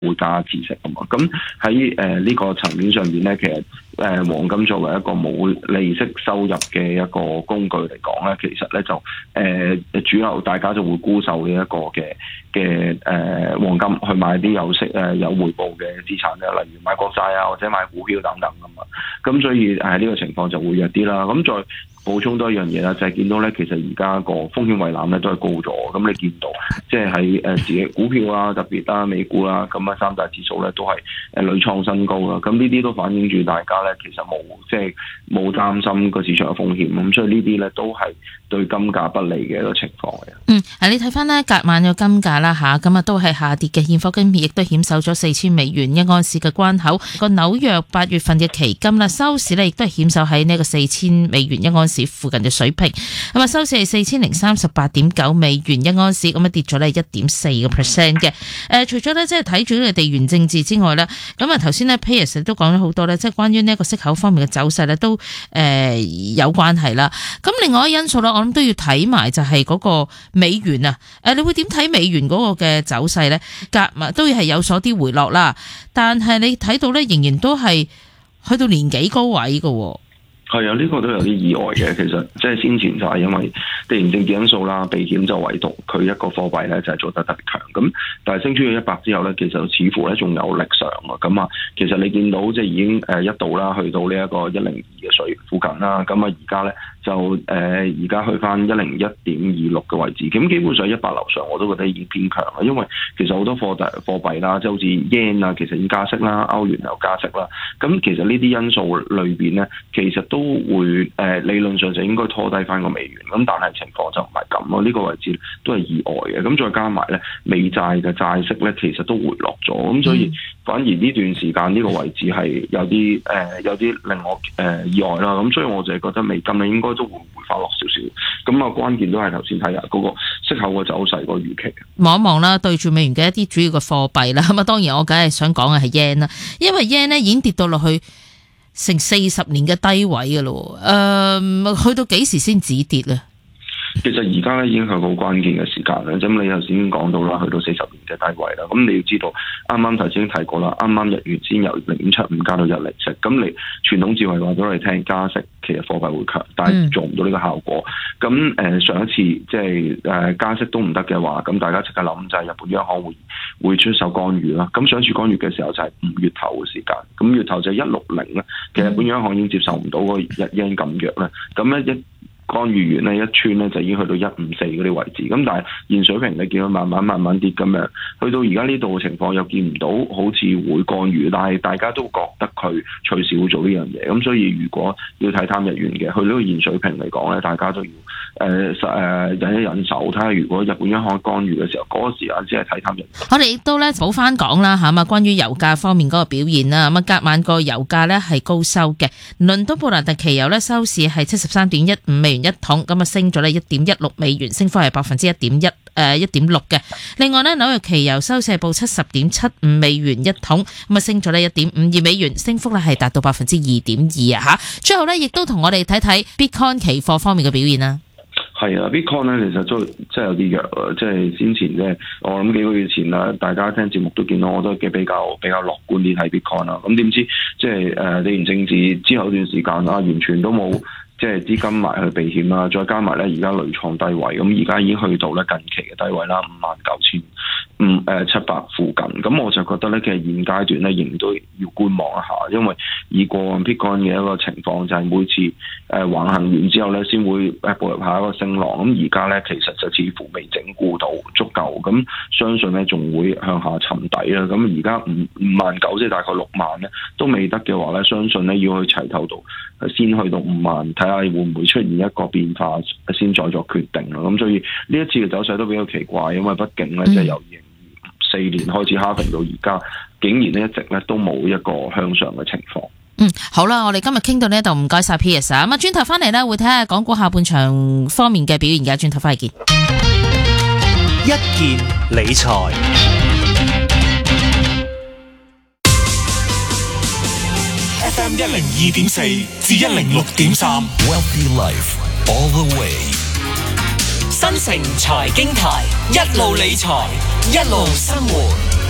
會加孳息啊嘛。咁喺呢個層面上邊咧，其實黃金作為一個冇利息收入嘅一個工具嚟講咧，其實咧就主流大家就會沽售呢一個嘅黃金去買啲有息有回報嘅資產咧，例如買國債啊或者買股票等等咁嘛。咁所以呢個情況就會弱啲啦。咁再補充多一樣嘢啦，就係見到咧，其實而家個風險胃納咧都係高咗。咁你見到即係喺自己股票啦，特別啦美股啦，咁三大指數咧都係屢創新高啦。咁呢啲都反映住大家咧其實冇擔心個市場嘅風險。咁所以呢啲咧都係對金價不利嘅一個情況嘅。 你睇翻咧隔晚嘅金價啦嚇，咁都係下跌嘅，現貨金亦都險守咗$4000一盎司嘅關口。個紐約8月份嘅期金啦，收市咧亦都係險守喺呢個$4000一盎司附近嘅水平。咁啊，收市係$4038.9一盎司，咁跌咗咧1.4%嘅。除咗咧即係睇住呢個地緣政治之外咧，咁啊頭先咧 Piers 都講咗好多咧，即係關於呢一個息口方面嘅走勢咧都有關係啦。咁另外一個因素咧，我諗都要睇埋就係嗰個美元啊。你會點睇美元嗰個嘅走勢咧？都係有所啲回落啦，但係你睇到咧仍然都係去到年幾高位嘅。 係啊，呢個都有啲意外嘅。其實即係先前就係因為地緣政治因素啦，避險就唯獨佢一個貨幣咧就係做得特別強。咁但係升穿咗100之後咧，其實似乎咧仲有力上啊。咁啊，其實你見到即係已經一度啦，去到呢一個102嘅水附近啦。咁啊，而家咧就而家去翻101.26嘅位置。咁基本上100樓上我都覺得已經偏強啦。因為其實好多貨幣啦，即係好似 yen 啊，其實已經加息啦，歐元又加息啦。咁其實呢啲因素裏邊咧，其實都會理論上就應該拖低翻個美元，咁但係情況就唔係咁咯。呢個位置都係意外嘅。咁再加埋咧美債嘅債息咧，其實都回落咗。咁所以反而呢段時間呢個位置係有啲令我意外啦。咁所以我就係覺得美金咧應該都會回翻落少少。咁啊，關鍵都係頭先睇下嗰個息口嘅走勢個預期。 望一望啦，對住美元嘅一啲主要嘅貨幣啦。咁啊，當然我梗係想講嘅係 yen 啦，因為 yen 咧已經跌到落去成40年嘅低位嘅咯，去到幾時先止跌咧？ 其實而家咧已經係個好關鍵嘅時間啦。咁你頭先已經講到啦，去到40年嘅低位啦。咁你要知道，啱啱頭先提過啦，啱啱日元先由0.75加到1厘息。咁你傳統智慧話俾我哋聽，加息其實貨幣會強，但係做唔到呢個效果。咁上一次即係加息都唔得嘅話，咁大家即刻諗就係日本央行會出手干預啦。咁上次干預嘅時候就係5月頭嘅時間，咁月頭就160啦。其實日本央行已經接受唔到個日元咁弱啦。咁咧干預完咧一穿咧就已經去到154嗰啲位置，咁但係現水平你見到慢慢跌咁樣，去到而家呢度嘅情況又見唔到好似會干預，但係大家都覺得佢隨時會做呢樣嘢，咁所以如果要睇淡日元嘅，去呢個現水平嚟講咧，大家都要忍一忍手，睇下如果日本央行干預嘅時候，嗰個時間只係睇淡日元。 我哋亦都咧補翻講啦嚇嘛，關於油價方面嗰個表現啦，咁啊隔晚個油價咧係高收嘅，倫敦布蘭特期油咧收市係$73.15一桶，咁啊升咗咧$1.16，升幅係1.6%嘅。另外咧紐約期油收市係報$70.75一桶，咁啊升咗咧$1.52，升幅咧係達到2.2%啊嚇。最後咧亦都同我哋睇睇 Bitcoin 期貨方面嘅表現啦。 係啊 ，Bitcoin 咧其實都真係有啲弱啊，即係先前咧，我諗幾個月前啦，大家聽節目都見到我都比較樂觀啲睇 Bitcoin 啦。咁點知即係地緣政治之後一段時間啊，完全都冇。即係資金埋去避險啦，再加埋咧而家屢創低位，咁而家已經去到咧近期嘅低位啦，59,700附近。咁我就覺得咧，其實現階段咧仍然都要觀望一下，因為以過往 Bitcoin 嘅一個情況就係每次橫行完之後咧，先會步入下一個升浪。咁而家咧其實就似乎未整固到足夠，咁相信咧仲會向下沉底啦。咁而家59,000即係大概60,000咧都未得嘅話咧，相信咧要去齊頭度先去到50,000，睇下會唔會出現一個變化先再作決定咯。咁所以呢一次嘅走勢都比較奇怪，因為畢竟咧即係由2024年開始halving到而家，竟然咧一直咧都冇一個向上嘅情況。 好啦，我哋今日傾到呢度，唔該晒 Piers 啊。咁啊，轉頭翻嚟咧會睇下港股下半場方面嘅表現嘅，轉頭翻嚟見。 一件理財。FM 102.4至106.3 Wealthy Life all the way。 新城財經台，一路理財，一路生活。